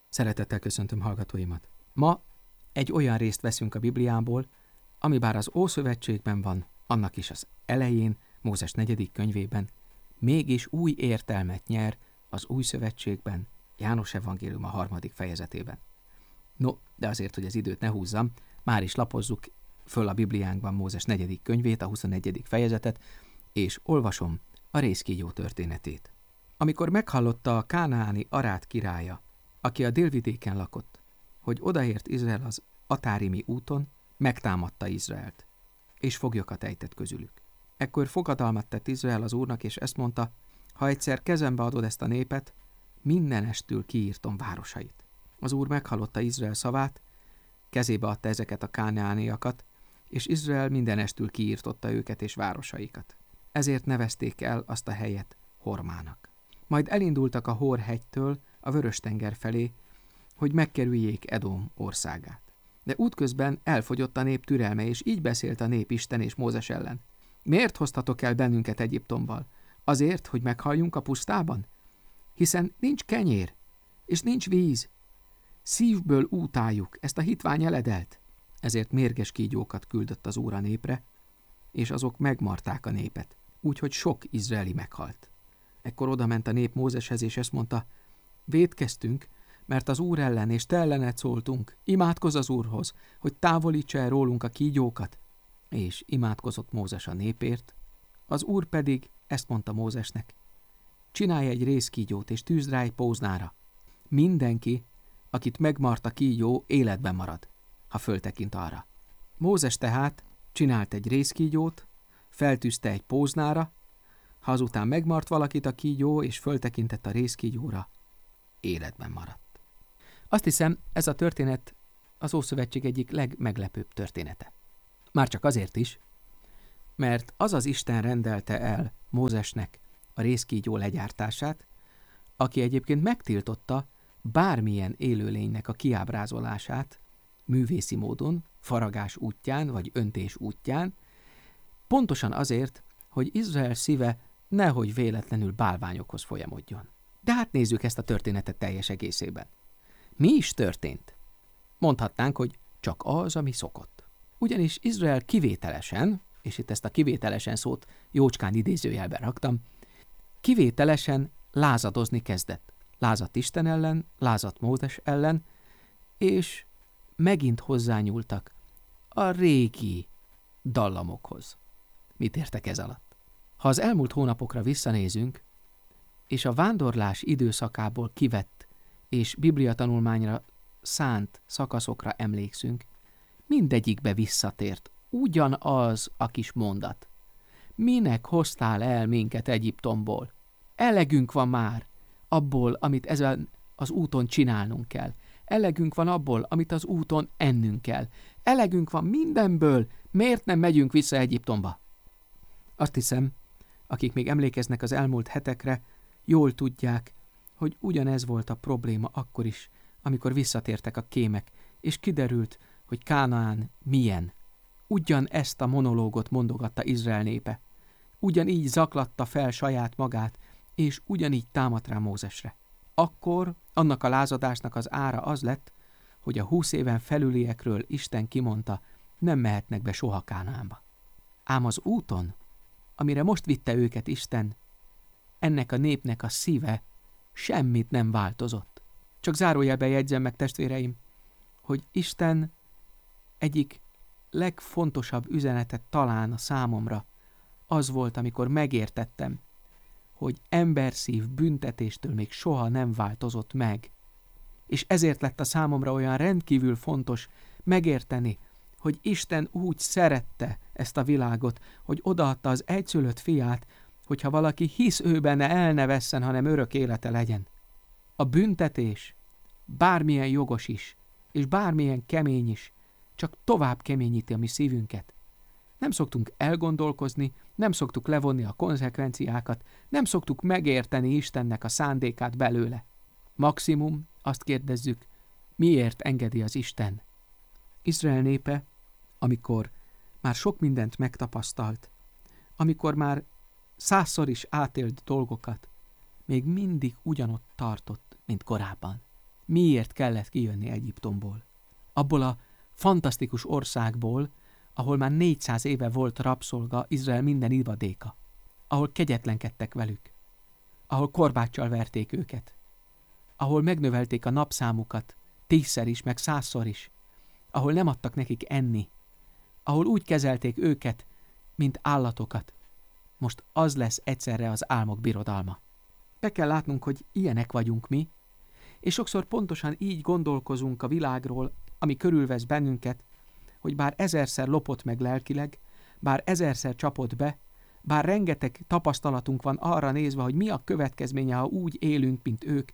Szeretettel köszöntöm hallgatóimat. Ma egy olyan részt veszünk a Bibliából, ami bár az Ószövetségben van, annak is az elején, Mózes 4. könyvében, mégis új értelmet nyer az Új Szövetségben, János evangélium a 3. fejezetében. No, de azért, hogy az időt ne húzzam, már is lapozzuk föl a Bibliánkban Mózes 4. könyvét, a 21. fejezetet, és olvasom a rézkígyó történetét. Amikor meghallotta a kánaáni Arát királya, aki a délvidéken lakott, hogy odaért Izrael az Atárimi úton, megtámadta Izraelt, és foglyokat ejtett közülük. Ekkor fogadalmat tett Izrael az Úrnak, és ezt mondta, ha egyszer kezembe adod ezt a népet, mindenestül kiírtom városait. Az Úr meghallotta Izrael szavát, kezébe adta ezeket a kánaániakat, és Izrael mindenestül kiírtotta őket és városaikat. Ezért nevezték el azt a helyet Hormának. Majd elindultak a Hor-hegytől a Vörös-tenger felé, hogy megkerüljék Edom országát. De útközben elfogyott a nép türelme, és így beszélt a nép Isten és Mózes ellen. Miért hoztatok el bennünket Egyiptomból? Azért, hogy meghalljunk a pusztában? Hiszen nincs kenyér, és nincs víz. Szívből útáljuk ezt a hitvány eledelt. Ezért mérges kígyókat küldött az Úr a népre, és azok megmarták a népet, úgyhogy sok izraeli meghalt. Ekkor odament a nép Mózeshez, és ezt mondta, vétkeztünk, mert az Úr ellen és te ellened szóltunk, imádkozz az Úrhoz, hogy távolítsa el rólunk a kígyókat. És imádkozott Mózes a népért, az Úr pedig ezt mondta Mózesnek, csinálj egy rézkígyót és tűzd rá egy póznára. Mindenki, akit megmart a kígyó, életben marad, ha föltekint arra. Mózes tehát csinált egy rézkígyót, feltűzte egy póznára, ha azután megmart valakit a kígyó és föltekintett a rézkígyóra, életben maradt. Azt hiszem, ez a történet az Ószövetség egyik legmeglepőbb története. Már csak azért is, mert az az Isten rendelte el Mózesnek a rézkígyó legyártását, aki egyébként megtiltotta bármilyen élőlénynek a kiábrázolását művészi módon, faragás útján vagy öntés útján, pontosan azért, hogy Izrael szíve nehogy véletlenül bálványokhoz folyamodjon. De hát nézzük ezt a történetet teljes egészében. Mi is történt? Mondhatnánk, hogy csak az, ami szokott. Ugyanis Izrael kivételesen, és itt ezt a kivételesen szót jócskán idézőjelben raktam, kivételesen lázadozni kezdett. Lázadt Isten ellen, lázadt Mózes ellen, és megint hozzányúltak a régi dallamokhoz. Mit értek ez alatt? Ha az elmúlt hónapokra visszanézünk, és a vándorlás időszakából kivett és bibliatanulmányra szánt szakaszokra emlékszünk, mindegyikbe visszatért ugyanaz a kis mondat. Minek hoztál el minket Egyiptomból? Elegünk van már abból, amit ezen az úton csinálnunk kell. Elegünk van abból, amit az úton ennünk kell. Elegünk van mindenből, miért nem megyünk vissza Egyiptomba? Azt hiszem, akik még emlékeznek az elmúlt hetekre, jól tudják, hogy ugyanez volt a probléma akkor is, amikor visszatértek a kémek, és kiderült, hogy Kánaán milyen. Ugyanezt a monológot mondogatta Izrael népe. Ugyanígy zaklatta fel saját magát, és ugyanígy támadt rá Mózesre. Akkor annak a lázadásnak az ára az lett, hogy a 20 éven felüliekről Isten kimondta, nem mehetnek be soha Kánaánba. Ám az úton, amire most vitte őket Isten, ennek a népnek a szíve semmit nem változott. Csak zárójelben jegyzem meg, testvéreim, hogy Isten egyik legfontosabb üzenetet talán a számomra az volt, amikor megértettem, hogy emberszív büntetéstől még soha nem változott meg. És ezért lett a számomra olyan rendkívül fontos megérteni, hogy Isten úgy szerette ezt a világot, hogy odaadta az egyszülött fiát, hogyha valaki hisz ő benne, el ne vesszen, hanem örök élete legyen. A büntetés bármilyen jogos is, és bármilyen kemény is, csak tovább keményíti a mi szívünket. Nem szoktunk elgondolkozni, nem szoktuk levonni a konzekvenciákat, nem szoktuk megérteni Istennek a szándékát belőle. Maximum azt kérdezzük, miért engedi az Isten? Izrael népe, amikor már sok mindent megtapasztalt, amikor már 100-szor is átélt dolgokat, még mindig ugyanott tartott, mint korábban. miért kellett kijönni Egyiptomból. Abból a fantasztikus országból, ahol már 400 éve volt rabszolga Izrael minden ivadéka, ahol kegyetlenkedtek velük, ahol korbáccsal verték őket, ahol megnövelték a napszámukat 10-szer is, meg 100-szor is, ahol nem adtak nekik enni, ahol úgy kezelték őket, mint állatokat. Most az lesz egyszerre az álmok birodalma. Be kell látnunk, hogy ilyenek vagyunk mi, és sokszor pontosan így gondolkozunk a világról, ami körülvesz bennünket, hogy bár 1000-szer lopott meg lelkileg, bár 1000-szer csapott be, bár rengeteg tapasztalatunk van arra nézve, hogy mi a következménye, ha úgy élünk, mint ők,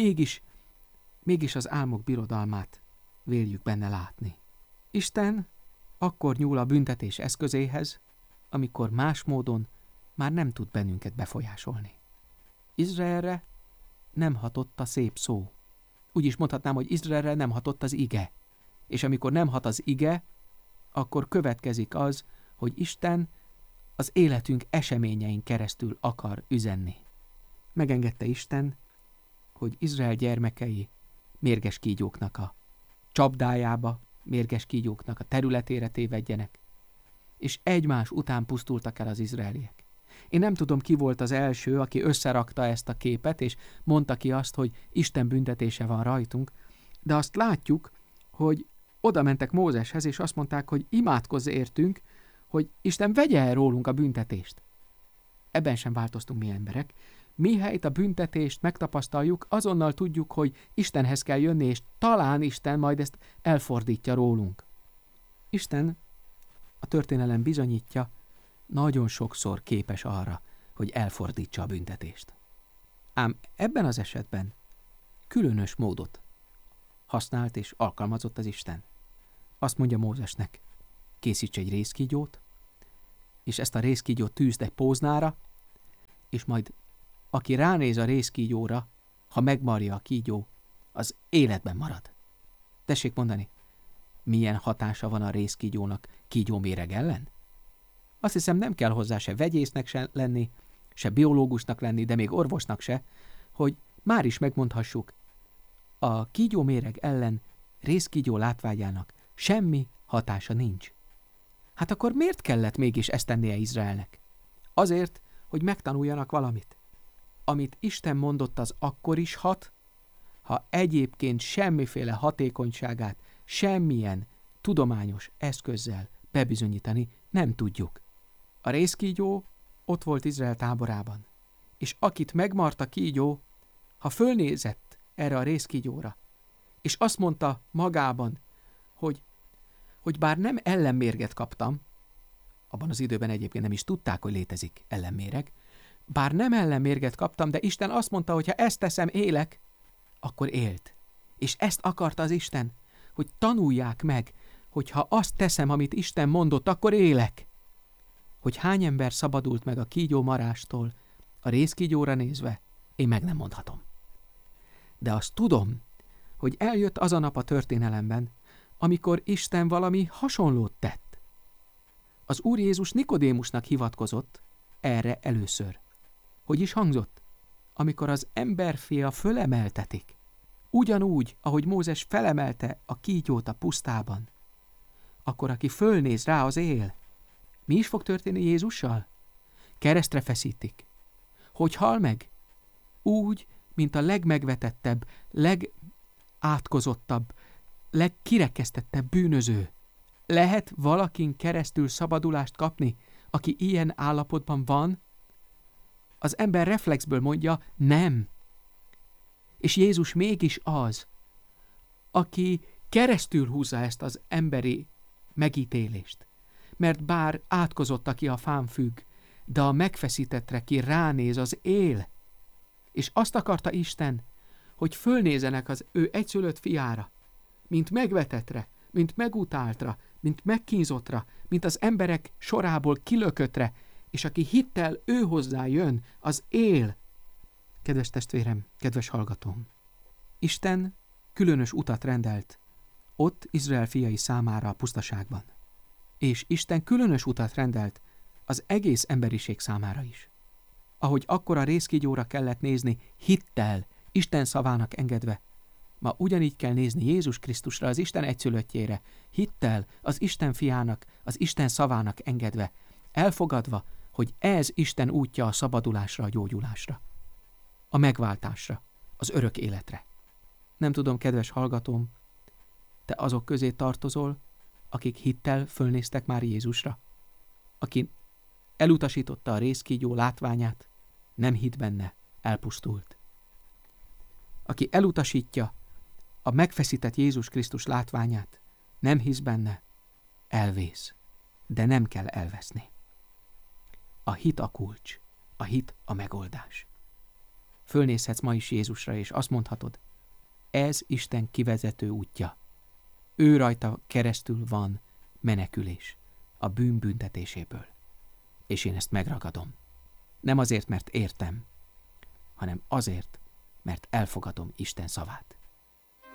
mégis az álmok birodalmát véljük benne látni. Isten akkor nyúl a büntetés eszközéhez, amikor más módon már nem tud bennünket befolyásolni. Izraelre nem hatott a szép szó. Úgy is mondhatnám, hogy Izraelre nem hatott az ige. És amikor nem hat az ige, akkor következik az, hogy Isten az életünk eseményein keresztül akar üzenni. Megengedte Isten, hogy Izrael gyermekei mérges kígyóknak a csapdájába, mérges kígyóknak a területére tévedjenek, és egymás után pusztultak el az izraeliek. Én nem tudom, ki volt az első, aki összerakta ezt a képet, és mondta ki azt, hogy Isten büntetése van rajtunk, de azt látjuk, hogy oda mentek Mózeshez, és azt mondták, hogy imádkozz értünk, hogy Isten vegye el rólunk a büntetést. Ebben sem változtunk mi emberek. Mihelyt a büntetést megtapasztaljuk, azonnal tudjuk, hogy Istenhez kell jönni, és talán Isten majd ezt elfordítja rólunk. Isten, a történelem bizonyítja, nagyon sokszor képes arra, hogy elfordítsa a büntetést. Ám ebben az esetben különös módot használt és alkalmazott az Isten. Azt mondja Mózesnek, készíts egy rézkígyót, és ezt a rézkígyót tűzd egy póznára, és majd aki ránéz a rézkígyóra, ha megmarja a kígyó, az életben marad. Tessék mondani, milyen hatása van a rézkígyónak kígyóméreg ellen? Azt hiszem, nem kell hozzá se vegyésznek se lenni, se biológusnak lenni, de még orvosnak se, hogy már is megmondhassuk, a kígyóméreg ellen rézkígyó látványának semmi hatása nincs. Hát akkor miért kellett mégis ezt tennie Izraelnek? Azért, hogy megtanuljanak valamit. Amit Isten mondott, az akkor is hat, ha egyébként semmiféle hatékonyságát, semmilyen tudományos eszközzel bebizonyítani nem tudjuk. A rézkígyó ott volt Izrael táborában, és akit megmart a kígyó, ha fölnézett erre a rézkígyóra, és azt mondta magában, hogy bár nem ellenmérget kaptam, abban az időben egyébként nem is tudták, hogy létezik ellenméreg, bár nem ellenmérget kaptam, de Isten azt mondta, hogy ha ezt teszem, élek, akkor élt. És ezt akarta az Isten, hogy tanulják meg, hogy ha azt teszem, amit Isten mondott, akkor élek. Hogy hány ember szabadult meg a kígyó marástól, a rézkígyóra nézve, én meg nem mondhatom. De azt tudom, hogy eljött az a nap a történelemben, amikor Isten valami hasonlót tett. Az Úr Jézus Nikodémusnak hivatkozott erre először. Hogy is hangzott? Amikor az emberfia fölemeltetik, ugyanúgy, ahogy Mózes felemelte a kígyót a pusztában, akkor aki fölnéz rá, az él. Mi is fog történni Jézussal? Keresztre feszítik. Hogy hal meg? Úgy, mint a legmegvetettebb, legátkozottabb, legkirekesztettebb bűnöző. Lehet valakin keresztül szabadulást kapni, aki ilyen állapotban van? Az ember reflexből mondja, nem. És Jézus mégis az, aki keresztül húzza ezt az emberi megítélést. Mert bár átkozott, aki a fán függ, de a megfeszítettre, ki ránéz, az él. És azt akarta Isten, hogy fölnézenek az ő egyszülött fiára, mint megvetettre, mint megutáltra, mint megkínzottra, mint az emberek sorából kilököttre, és aki hittel ő hozzá jön, az él. Kedves testvérem, kedves hallgatóm! Isten különös utat rendelt ott Izrael fiai számára a pusztaságban. És Isten különös utat rendelt az egész emberiség számára is. Ahogy akkor a rézkígyóra kellett nézni, hittel, Isten szavának engedve, Ma ugyanígy kell nézni Jézus Krisztusra, az Isten egyszülöttjére, hittel, az Isten fiának, az Isten szavának engedve, elfogadva, hogy ez Isten útja a szabadulásra, a gyógyulásra, a megváltásra, az örök életre. Nem tudom, kedves hallgatóm, te azok közé tartozol, akik hittel fölnéztek már Jézusra? Aki elutasította a rézkígyó látványát, nem hitt benne, elpusztult. Aki elutasítja a megfeszített Jézus Krisztus látványát, nem hisz benne, elvész, de nem kell elveszni. A hit a kulcs, a hit a megoldás. Fölnézhetsz ma is Jézusra, és azt mondhatod, ez Isten kivezető útja. Ő rajta keresztül van menekülés a bűn büntetéséből. És én ezt megragadom. Nem azért, mert értem, hanem azért, mert elfogadom Isten szavát.